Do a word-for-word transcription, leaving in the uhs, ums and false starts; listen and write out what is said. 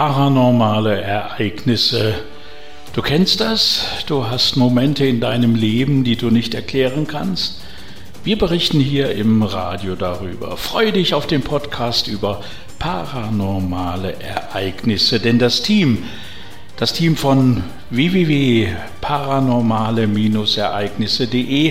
Paranormale Ereignisse. Du kennst das? Du hast Momente in deinem Leben, die du nicht erklären kannst? Wir berichten hier im Radio darüber. Freue dich auf den Podcast über paranormale Ereignisse, denn das Team, das Team von w w w punkt paranormale Ereignisse punkt de